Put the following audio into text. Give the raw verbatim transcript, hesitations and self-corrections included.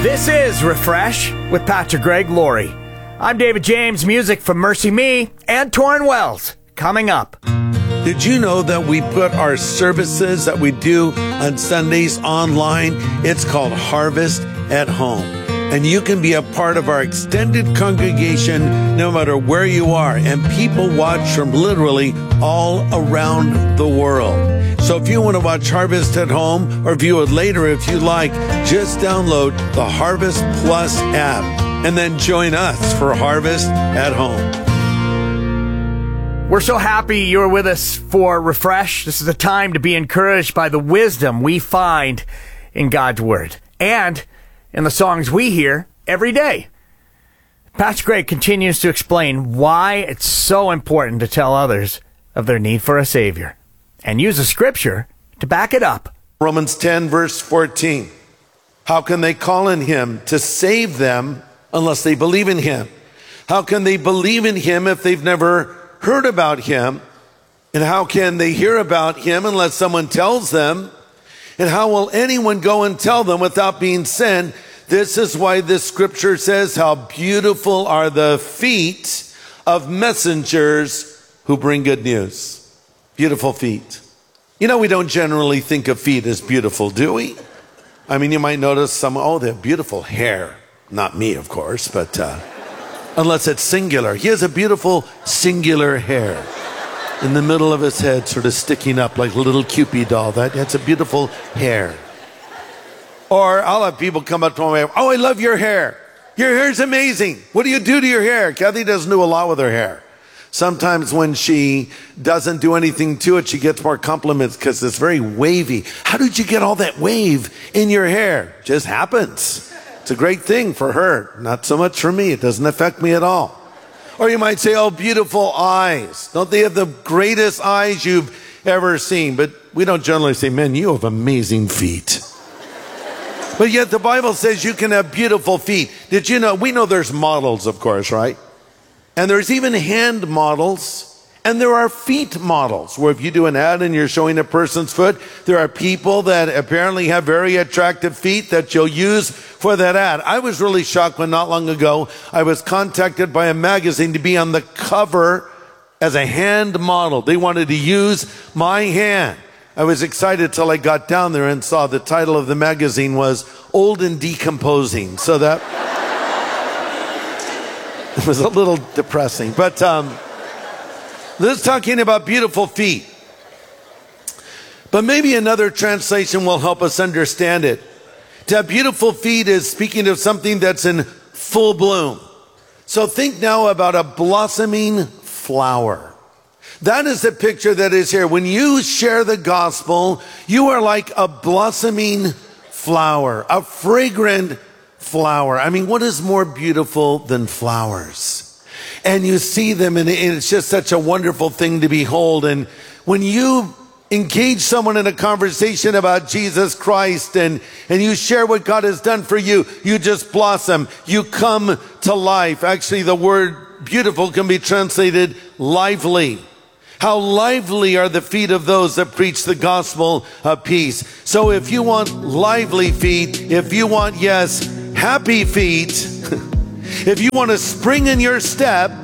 This is Refresh with Pastor Greg Laurie. I'm David James, music from Mercy Me and Torrin Wells. Coming up. Did you know that we put our services that we do on Sundays online? It's called Harvest at Home. And you can be a part of our extended congregation no matter where you are. And people watch from literally all around the world. So if you want to watch Harvest at Home or view it later if you like, just download the Harvest Plus app and then join us for Harvest at Home. We're so happy you're with us for Refresh. This is a time to be encouraged by the wisdom we find in God's Word and in the songs we hear every day. Pastor Greg continues to explain why it's so important to tell others of their need for a Savior and use a scripture to back it up. Romans ten, verse fourteen. How can they call on him to save them unless they believe in him? How can they believe in him if they've never heard about him? And how can they hear about him unless someone tells them? And how will anyone go and tell them without being sent? This is why this scripture says, how beautiful are the feet of messengers who bring good news. Beautiful feet. You know, we don't generally think of feet as beautiful, do we? I mean, you might notice some, oh, they have beautiful hair. Not me, of course, but uh, unless it's singular. He has a beautiful singular hair in the middle of his head, sort of sticking up like a little Cupid doll. That, that's a beautiful hair. Or I'll have people come up to me, oh, I love your hair. Your hair's amazing. What do you do to your hair? Kathy doesn't do a lot with her hair. Sometimes when she doesn't do anything to it, she gets more compliments because it's very wavy. How did you get all that wave in your hair? Just happens. It's a great thing for her. Not so much for me. It doesn't affect me at all. Or you might say, oh, beautiful eyes. Don't they have the greatest eyes you've ever seen? But we don't generally say, man, you have amazing feet. But yet the Bible says you can have beautiful feet. Did you know? We know there's models, of course, right? And there's even hand models, and there are feet models, where if you do an ad and you're showing a person's foot, there are people that apparently have very attractive feet that you'll use for that ad. I was really shocked when not long ago I was contacted by a magazine to be on the cover as a hand model. They wanted to use my hand. I was excited till I got down there and saw the title of the magazine was Old and Decomposing. So that it was a little depressing. But um, this is talking about beautiful feet. But maybe another translation will help us understand it. To have beautiful feet is speaking of something that's in full bloom. So think now about a blossoming flower. That is the picture that is here. When you share the gospel, you are like a blossoming flower, a fragrant flower. I mean, what is more beautiful than flowers? And you see them, and it's just such a wonderful thing to behold. And when you engage someone in a conversation about Jesus Christ and, and you share what God has done for you, you just blossom. You come to life. Actually, the word beautiful can be translated lively. How lively are the feet of those that preach the gospel of peace. So if you want lively feet, if you want, yes, happy feet, if you want a spring in your step,